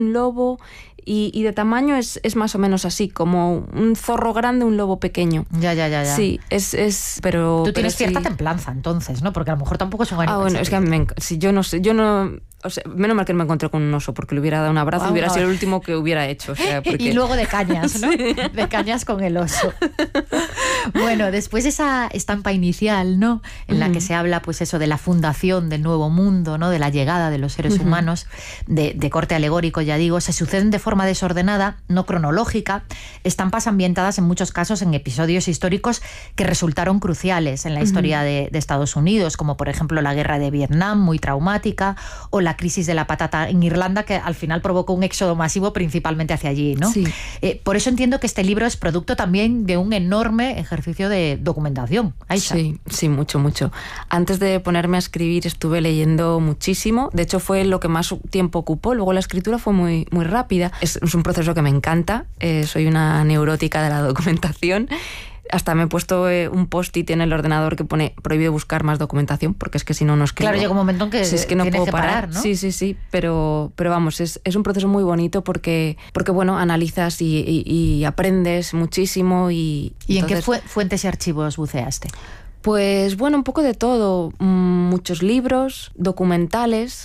un lobo y de tamaño es más o menos así, como un zorro grande, un lobo pequeño. Ya. Sí, pero... Tú tienes sí. cierta templanza, entonces, ¿no? Porque a lo mejor tampoco son animales. Bueno, es que a mí si yo no sé, o sea, menos mal que no me encontré con un oso, porque le hubiera dado un abrazo y hubiera sido el último que hubiera hecho. O sea, porque... Y luego de cañas, ¿no? Sí. De cañas con el oso. Bueno, después de esa estampa inicial, ¿no? En la que se habla, pues eso, de la fundación del nuevo mundo, ¿no? De la llegada de los seres humanos, de corte alegórico, ya digo, se suceden de forma desordenada, no cronológica, estampas ambientadas en muchos casos en episodios históricos que resultaron cruciales en la historia de Estados Unidos, como por ejemplo la guerra de Vietnam, muy traumática, o la crisis de la patata en Irlanda, que al final provocó un éxodo masivo principalmente hacia allí, ¿no? Sí. Por eso entiendo que este libro es producto también de un enorme ejercicio de documentación. Aisha. Sí, mucho. Antes de ponerme a escribir estuve leyendo muchísimo. De hecho, fue lo que más tiempo ocupó. Luego la escritura fue muy rápida. Es un proceso que me encanta. Soy una neurótica de la documentación. Hasta me he puesto un post-it en el ordenador que pone prohibido buscar más documentación, porque es que si no escribo. Claro, llega un momento en que, es que no tienes puedo que parar, ¿no? Sí, pero vamos, es un proceso muy bonito porque bueno, analizas y aprendes muchísimo. ¿Y entonces, en qué fuentes y archivos buceaste? Pues bueno, un poco de todo. Muchos libros, documentales.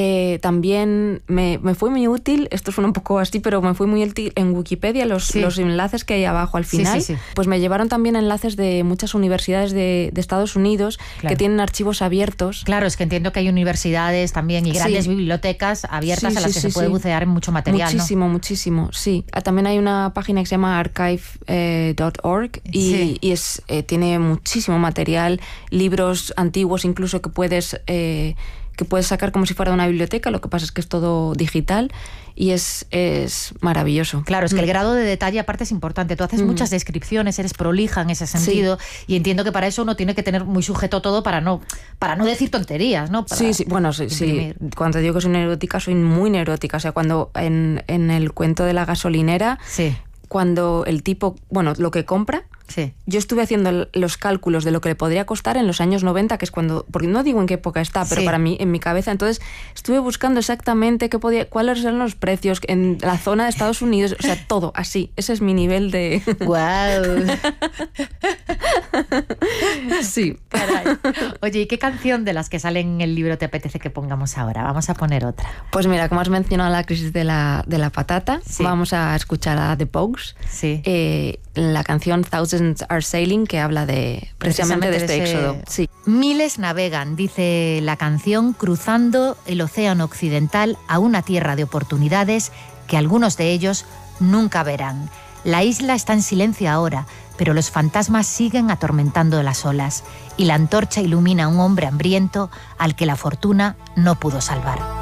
También me fue muy útil, esto suena un poco así, pero me fue muy útil en Wikipedia los enlaces que hay abajo al final. Sí. Pues me llevaron también enlaces de muchas universidades de Estados Unidos que tienen archivos abiertos. Claro, es que entiendo que hay universidades también y grandes bibliotecas abiertas a las que se puede bucear en mucho material. Muchísimo, sí. También hay una página que se llama archive.org y tiene muchísimo material, libros antiguos incluso que puedes sacar como si fuera de una biblioteca. Lo que pasa es que es todo digital y es maravilloso. Claro, es que el grado de detalle aparte es importante. Tú haces muchas descripciones, eres prolija en ese sentido, y entiendo que para eso uno tiene que tener muy sujeto todo para no decir tonterías, ¿no? Sí. Bueno, sí. Cuando digo que soy neurótica, soy muy neurótica. O sea, cuando en el cuento de la gasolinera, cuando el tipo, lo que compra, yo estuve haciendo los cálculos de lo que le podría costar en los años 90, que es cuando, porque no digo en qué época está, pero para mí, en mi cabeza, entonces estuve buscando exactamente cuáles eran los precios en la zona de Estados Unidos, o sea, todo así. Ese es mi nivel de... ¡Guau! Sí. Caray. Oye, ¿y qué canción de las que salen en el libro te apetece que pongamos ahora? Vamos a poner otra. Pues mira, como has mencionado la crisis de la patata, vamos a escuchar a The Pogues. La canción Thousands Are Sailing, que habla precisamente de este éxodo. Sí. Miles navegan, dice la canción, cruzando el océano occidental a una tierra de oportunidades que algunos de ellos nunca verán. La isla está en silencio ahora, pero los fantasmas siguen atormentando las olas y la antorcha ilumina a un hombre hambriento al que la fortuna no pudo salvar.